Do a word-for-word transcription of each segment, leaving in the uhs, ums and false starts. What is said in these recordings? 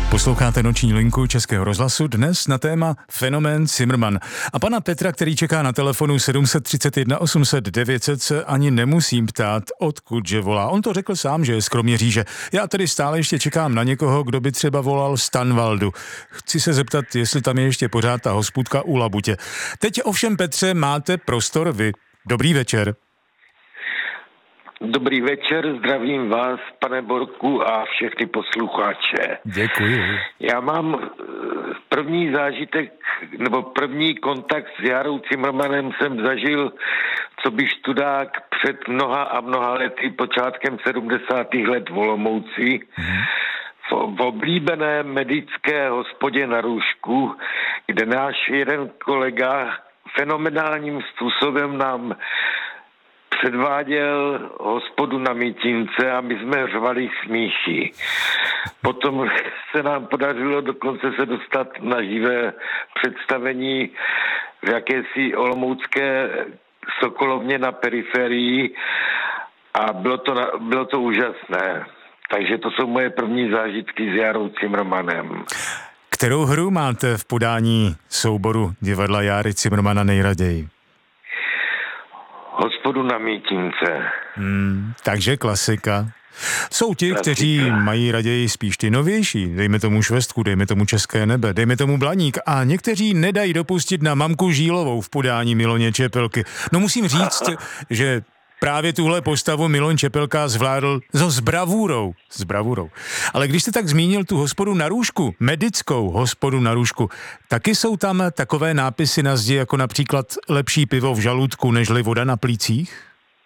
Posloucháte Noční linku Českého rozhlasu, dnes na téma fenomén Cimrman. A pana Petra, který čeká na telefonu sedm tři jedna osm set devět set, se ani nemusím ptát, odkud že volá. On to řekl sám, že je z Kroměříže. Já tedy stále ještě čekám na někoho, kdo by třeba volal z Tanvaldu. Chci se zeptat, jestli tam je ještě pořád ta hospůdka u Labutě. Teď ovšem, Petře, máte prostor vy. Dobrý večer. Dobrý večer, zdravím vás, pane Borku, a všechny posluchače. Děkuji. Já mám první zážitek, nebo první kontakt s Jarou Cimrmanem jsem zažil, co by studák před mnoha a mnoha lety, počátkem sedmdesátých let v Olomouci, hmm. v, v oblíbené medické hospodě na Růžku, kde náš jeden kolega fenomenálním způsobem nám předváděl hospodu na Mítince a my jsme řvali smíchy. Potom se nám podařilo dokonce se dostat na živé představení v jakési olomoucké sokolovně na periferii a bylo to, bylo to úžasné. Takže to jsou moje první zážitky s Jarou Cimrmanem. Kterou hru máte v podání souboru divadla Járy Cimrmana nejraději? Hospodu na Mítince. Hmm, takže klasika. Jsou ti, klasika. Kteří mají raději spíš ty novější, dejme tomu Švestku, dejme tomu České nebe, dejme tomu Blaník, a někteří nedají dopustit na mamku Žílovou v podání Miloně Čepelky. No musím říct, že právě tuhle postavu Milon Čepelka zvládl so s bravůrou. S bravůrou. Ale když jste tak zmínil tu hospodu na Růžku, medickou hospodu na Růžku, taky jsou tam takové nápisy na zdi, jako například lepší pivo v žaludku, nežli voda na plících?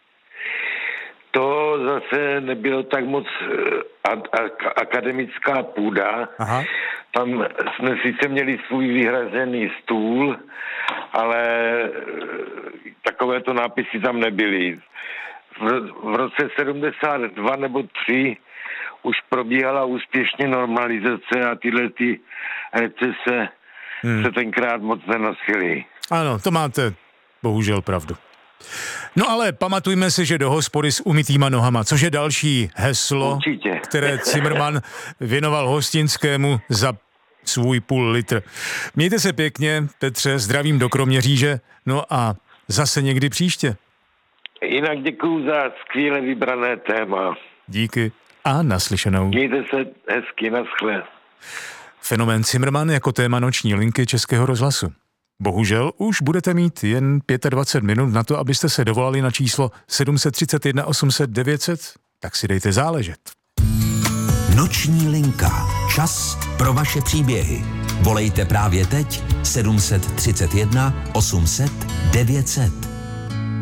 To zase nebylo tak moc a- a- akademická půda. Aha. Tam jsme sice měli svůj vyhrazený stůl, ale takovéto nápisy tam nebyly. V roce sedmdesát dva nebo tři už probíhala úspěšně normalizace a tyhle ty recese hmm. se tenkrát moc nenosily. Ano, to máte bohužel pravdu. No ale pamatujme si, že do hospody s umytýma nohama, což je další heslo, Určitě. které Cimrman věnoval Hostinskému za svůj půl litr. Mějte se pěkně, Petře, zdravím do Kroměříže, no a zase někdy příště. Jinak děkuju za skvěle vybrané téma. Díky a naslyšenou. Mějte se hezky, naschle. Fenomén Cimrman jako téma Noční linky Českého rozhlasu. Bohužel už budete mít jen dvacet pět minut na to, abyste se dovolali na číslo sedm tři jedna osm set devět set, tak si dejte záležet. Noční linka. Čas pro vaše příběhy. Volejte právě teď sedm tři jedna osm set devět set.